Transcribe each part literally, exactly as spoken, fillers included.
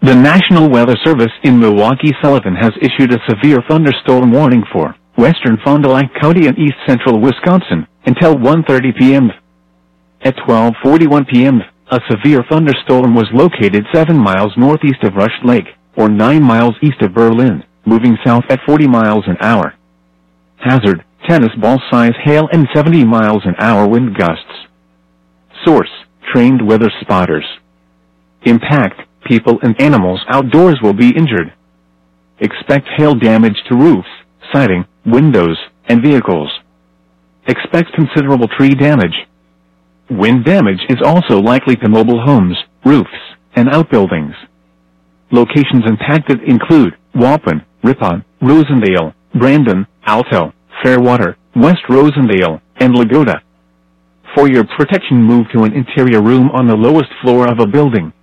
The National Weather Service in Milwaukee-Sullivan has issued a severe thunderstorm warning for western Fond du Lac County and east central Wisconsin until one thirty p m At twelve forty-one p m, a severe thunderstorm was located seven miles northeast of Rush Lake, or nine miles east of Berlin, moving south at forty miles an hour. Hazard, tennis ball-size hail and seventy miles an hour wind gusts. Source, trained weather spotters. Impact, people and animals outdoors will be injured. Expect hail damage to roofs, siding, windows, and vehicles. Expect considerable tree damage. Wind damage is also likely to mobile homes, roofs, and outbuildings. Locations impacted include Waupun, Ripon, Rosendale, Brandon, Alto, Fairwater, West Rosendale, and Lagoda. For your protection, move to an interior room on the lowest floor of a building.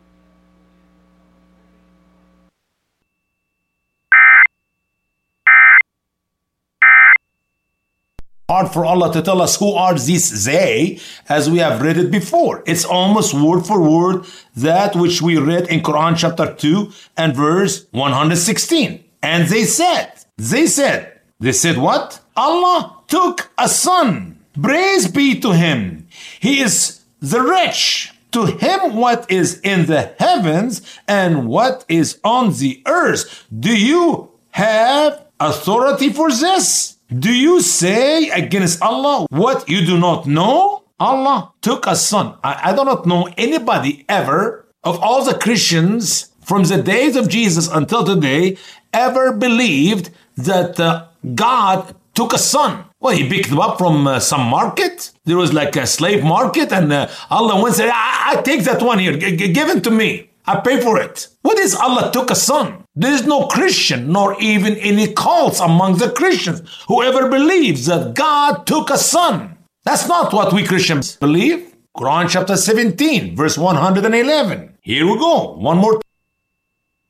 Hard for Allah to tell us who are these they, as we have read it before. It's almost word for word that which we read in Quran chapter two and verse one hundred sixteen. And they said, they said, they said what? Allah took a son. Praise be to him. He is the rich. To him what is in the heavens and what is on the earth. Do you have authority for this? Do you say against Allah what you do not know? Allah took a son. I, I do not know anybody ever of all the Christians from the days of Jesus until today ever believed that uh, God took a son. Well, he picked him up from uh, some market. There was like a slave market, and uh, Allah went and said, I, I take that one here. G- g- give it to me. I pay for it. What is Allah took a son? There is no Christian, nor even any cults among the Christians who ever believes that God took a son. That's not what we Christians believe. Quran chapter seventeen, verse one hundred eleven. Here we go. One more time.